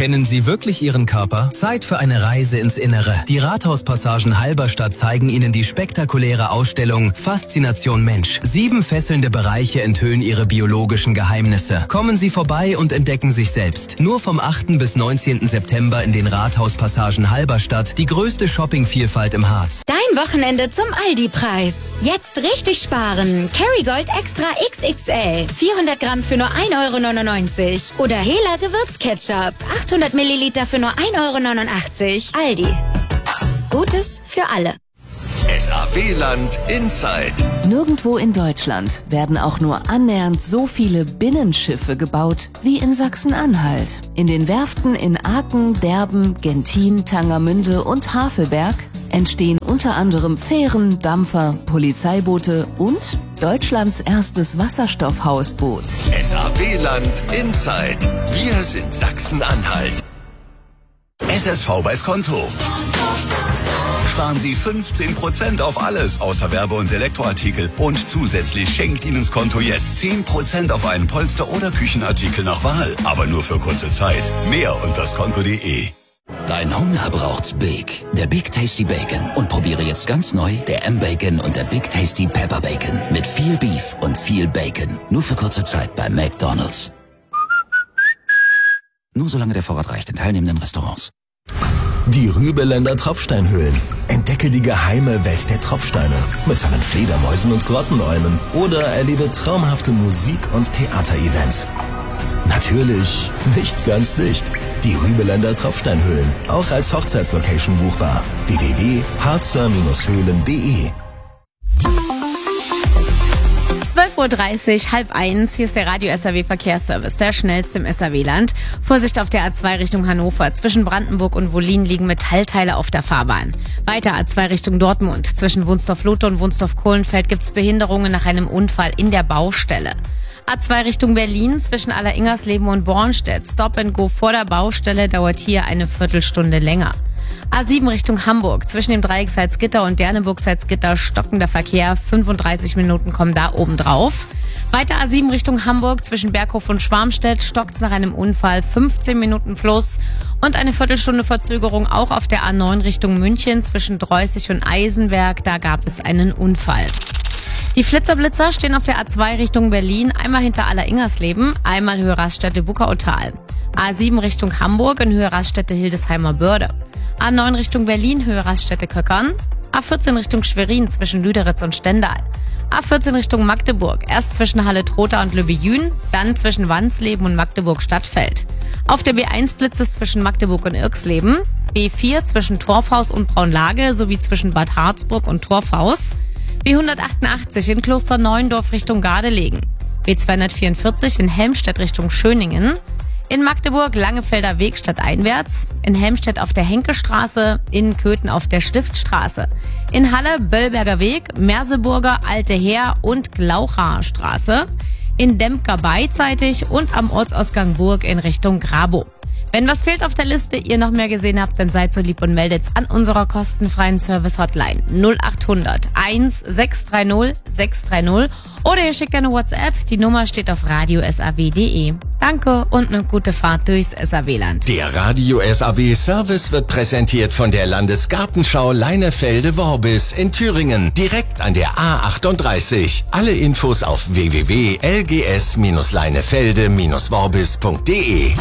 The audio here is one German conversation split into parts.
Kennen Sie wirklich Ihren Körper? Zeit für eine Reise ins Innere. Die Rathauspassagen Halberstadt zeigen Ihnen die spektakuläre Ausstellung Faszination Mensch. 7 fesselnde Bereiche enthüllen Ihre biologischen Geheimnisse. Kommen Sie vorbei und entdecken sich selbst. Nur vom 8. bis 19. September in den Rathauspassagen Halberstadt, die größte Shoppingvielfalt im Harz. Dein Wochenende zum Aldi-Preis. Jetzt richtig sparen. Kerrygold Extra XXL. 400 Gramm für nur 1,99 €. Oder Hela Gewürzketchup. 800 Milliliter für nur 1,89 €. Aldi. Gutes für alle. SAW-Land Inside. Nirgendwo in Deutschland werden auch nur annähernd so viele Binnenschiffe gebaut wie in Sachsen-Anhalt. In den Werften in Aken, Derben, Gentin, Tangermünde und Havelberg entstehen unter anderem Fähren, Dampfer, Polizeiboote und Deutschlands erstes Wasserstoffhausboot. SAW-Land Inside. Wir sind Sachsen-Anhalt. SSV bei Skonto. Sparen Sie 15% auf alles außer Werbe- und Elektroartikel. Und zusätzlich schenkt Ihnen Skonto jetzt 10% auf einen Polster- oder Küchenartikel nach Wahl. Aber nur für kurze Zeit. Mehr unter skonto.de. Dein Hunger braucht's Big. Der Big Tasty Bacon. Und probiere jetzt ganz neu der M-Bacon und der Big Tasty Pepper Bacon. Mit viel Beef und viel Bacon. Nur für kurze Zeit bei McDonald's. Nur solange der Vorrat reicht in teilnehmenden Restaurants. Die Rübeländer Tropfsteinhöhlen. Entdecke die geheime Welt der Tropfsteine mit seinen Fledermäusen und Grottenolmen oder erlebe traumhafte Musik- und Theaterevents. Natürlich nicht ganz dicht. Die Rübeländer Tropfsteinhöhlen, auch als Hochzeitslocation buchbar. www.harzer-höhlen.de. 12:30 Uhr, 12:30, hier ist der Radio SAW Verkehrsservice, der schnellste im SAW-Land. Vorsicht auf der A2 Richtung Hannover. Zwischen Brandenburg und Wollin liegen Metallteile auf der Fahrbahn. Weiter A2 Richtung Dortmund. Zwischen Wunsdorf-Lotte und Wunsdorf-Kohlenfeld gibt es Behinderungen nach einem Unfall in der Baustelle. A2 Richtung Berlin, zwischen Alleringersleben und Bornstedt. Stop and Go vor der Baustelle, dauert hier eine Viertelstunde länger. A7 Richtung Hamburg, zwischen dem Dreieck Salzgitter und Derneburg-Salzgitter stockender Verkehr, 35 Minuten kommen da oben drauf. Weiter A7 Richtung Hamburg, zwischen Berghof und Schwarmstedt stockt's nach einem Unfall, 15 Minuten plus und eine Viertelstunde Verzögerung auch auf der A9 Richtung München, zwischen Dreußig und Eisenberg, da gab es einen Unfall. Die Flitzer-Blitzer stehen auf der A2 Richtung Berlin, einmal hinter Alleringersleben, einmal Höhe Raststätte-Wuppertal. A7 Richtung Hamburg in Höhe Raststätte-Hildesheimer Börde. A9 Richtung Berlin, Höhe Raststätte-Köckern. A14 Richtung Schwerin zwischen Lüderitz und Stendal. A14 Richtung Magdeburg, erst zwischen Halle-Trotha und Lübbejün, dann zwischen Wansleben und Magdeburg-Stadtfeld. Auf der B1 blitzt es zwischen Magdeburg und Irxleben. B4 zwischen Torfhaus und Braunlage sowie zwischen Bad Harzburg und Torfhaus. B188 in Klosterneuendorf Richtung Gardelegen. B244 in Helmstedt Richtung Schöningen. In Magdeburg Langefelder Weg stadteinwärts. In Helmstedt auf der Henkestraße. In Köthen auf der Stiftstraße. In Halle Böllberger Weg, Merseburger, Alte Heer und Glauchaer Straße. In Dempker beidseitig und am Ortsausgang Burg in Richtung Grabow. Wenn was fehlt auf der Liste, ihr noch mehr gesehen habt, dann seid so lieb und meldet's an unserer kostenfreien Service-Hotline 0800 1630 630 oder ihr schickt eine WhatsApp. Die Nummer steht auf radio-saw.de. Danke und eine gute Fahrt durchs SAW-Land. Der Radio SAW Service wird präsentiert von der Landesgartenschau Leinefelde-Worbis in Thüringen, direkt an der A38. Alle Infos auf www.lgs-leinefelde-worbis.de.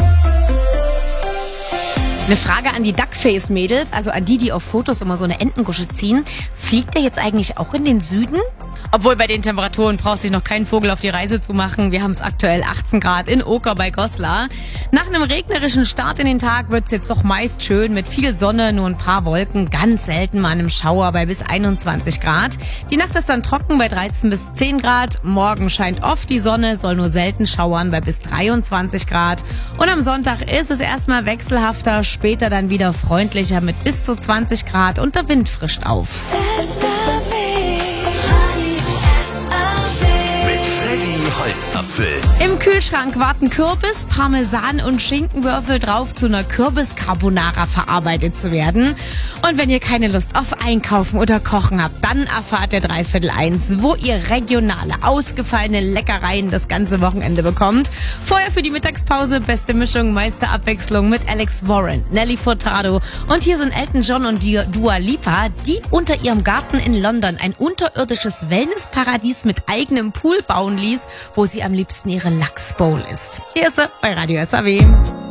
Eine Frage an die Duckface-Mädels, also an die auf Fotos immer so eine Entengusche ziehen. Fliegt der jetzt eigentlich auch in den Süden? Obwohl bei den Temperaturen braucht sich noch kein Vogel auf die Reise zu machen. Wir haben es aktuell 18 Grad in Oker bei Goslar. Nach einem regnerischen Start in den Tag wird es jetzt doch meist schön mit viel Sonne, nur ein paar Wolken, ganz selten mal einem Schauer bei bis 21 Grad. Die Nacht ist dann trocken bei 13 bis 10 Grad. Morgen scheint oft die Sonne, soll nur selten schauern bei bis 23 Grad. Und am Sonntag ist es erstmal wechselhafter, später dann wieder freundlicher mit bis zu 20 Grad und der Wind frischt auf. Mit Freddy Holz. Kürbisapfel. Im Kühlschrank warten Kürbis, Parmesan und Schinkenwürfel drauf, zu einer Kürbis-Carbonara verarbeitet zu werden. Und wenn ihr keine Lust auf Einkaufen oder Kochen habt, dann erfahrt ihr 3/1, wo ihr regionale, ausgefallene Leckereien das ganze Wochenende bekommt. Vorher für die Mittagspause beste Mischung, meiste Abwechslung mit Alex Warren, Nelly Furtado und hier sind Elton John und Dua Lipa, die unter ihrem Garten in London ein unterirdisches Wellnessparadies mit eigenem Pool bauen ließ, wo sie am liebsten ihre Lachsbowl isst. Hier ist sie bei Radio SAW.